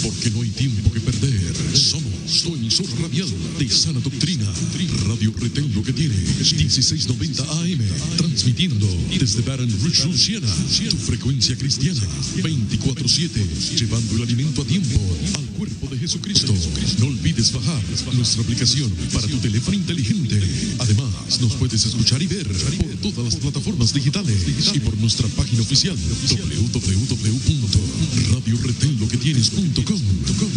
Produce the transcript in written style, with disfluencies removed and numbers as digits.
porque no hay tiempo que perder. Somos tu emisora radial de sana doctrina. Radio Retén lo que tiene 1690 AM, transmitiendo desde Baton Rouge, Luisiana, tu frecuencia cristiana 24/7, llevando el alimento a tiempo al cuerpo de Jesucristo. No olvides bajar nuestra aplicación para tu teléfono inteligente. Además, nos puedes escuchar y ver por todas las plataformas digitales y por nuestra página oficial www.radioretenloquetienes.com.